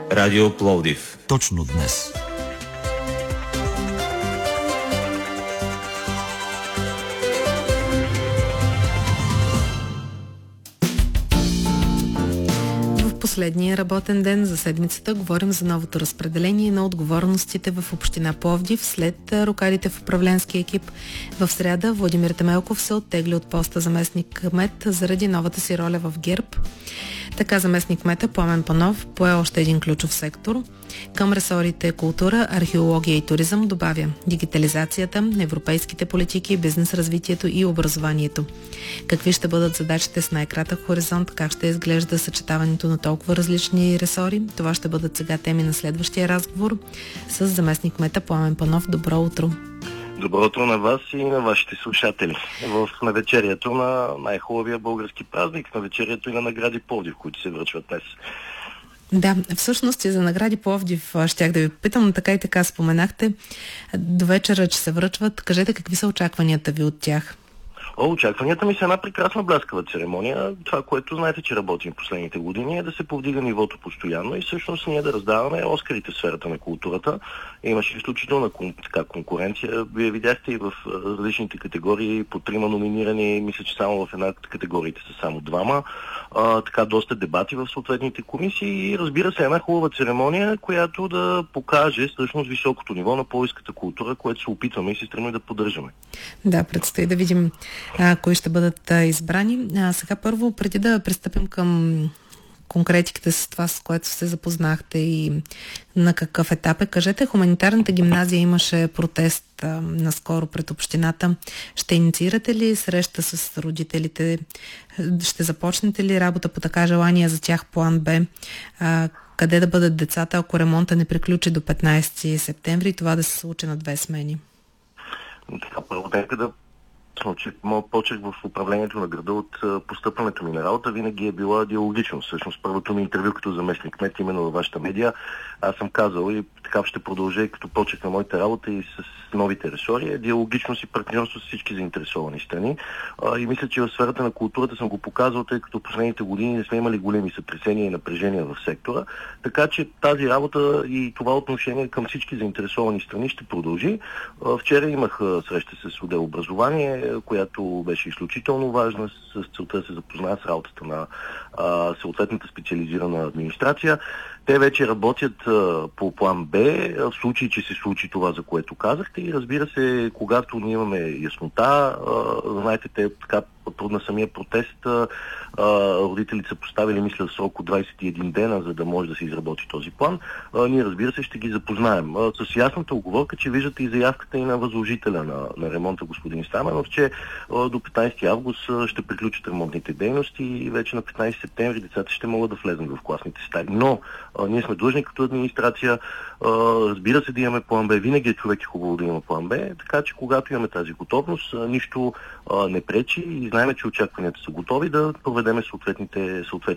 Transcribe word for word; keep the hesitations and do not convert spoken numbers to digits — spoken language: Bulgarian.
Радио Пловдив. Точно днес. Последния работен ден за седмицата говорим за новото разпределение на отговорностите в община Пловдив след рокадите в управленския екип. В сряда Владимир Темелков се оттегли от поста заместник кмет заради новата си роля в ГЕРБ. Така заместник кмета Пламен Панов пое още един ключов сектор. Към ресорите култура, археология и туризъм добавя дигитализацията, европейските политики, бизнес развитието и образованието. Какви ще бъдат задачите с най-кратък хоризонт, как ще изглежда съчетаването на толкова различни ресори, това ще бъдат сега теми на следващия разговор с заместник кмета Пламен Панов. Добро утро! Добро утро на вас и на вашите слушатели. В навечерието на най-хубавия български празник, в навечерието и на награди Пловдив, които се връчват днес. Да, всъщност и за награди Пловдив щях да ви попитам, така и така споменахте до вечера, че се връчват. Кажете, какви са очакванията ви от тях? О, очакванията ми са една прекрасна бляскава церемония. Това, което знаете, че работим последните години, е да се повдига нивото постоянно и всъщност ние да раздаваме Оскарите в сферата на културата. Имаше изключителна така, конкуренция. Вие видяхте и в различните категории по трима номинирани, мисля, че само в една категориите са само двама. А, така доста дебати в съответните комисии и разбира се една хубава церемония, която да покаже всъщност високото ниво на пловдивската култура, което се опитваме и се стремим да поддържаме. Да, предстои да видим а, кои ще бъдат а, избрани. А, сега първо, преди да пристъпим към конкретиката с това, с което се запознахте и на какъв етап е, кажете, хуманитарната гимназия имаше протест а, наскоро пред общината. Ще инициирате ли среща с родителите? Ще започнете ли работа по така желания за тях план Б? А, къде да бъдат децата, ако ремонта не приключи до петнайсети септември и това да се случи на две смени? Така, първо нека да че моят почерк в управлението на града от постъпването ми на работа винаги е била диалогично. Всъщност първото ми интервю като заместник кмет именно във вашата медия, аз съм казал и така ще продължа и като почерк на моята работа и с новите ресори, е диалогично си партньорство с всички заинтересовани страни. А, и мисля, че в сферата на културата съм го показал, тъй като последните години не сме имали големи сътресения и напрежения в сектора. Така че тази работа и това отношение към всички заинтересовани страни ще продължи. А, вчера имах а, среща с отдел образование, която беше изключително важна, с целта да се запозная с работата на а, съответната специализирана администрация. Те вече работят а, по план Б, в случай, че се случи това, за което казахте. И разбира се, когато ние имаме яснота, а, знаете, те така на самия протест, а, родителите са поставили, мисля, срок от двайсет и един дена, за да може да се изработи този план. А, ние, разбира се, ще ги запознаем. А, с ясната оговорка, че виждате и заявката и на възложителя на, на ремонта, господин Стаменов, че а, до петнайсети август а, ще приключат ремонтните дейности и вече на петнайсети септември децата ще могат да влезнат в класните стаи. Но а, ние сме длъжни като администрация, а, разбира се, да имаме план Б. Винаги е човек е хубаво да има план Б, така че когато имаме тази готовност, а, нищо а, не пречи и знаем, че очакванията са готови да проведеме съответните, съответните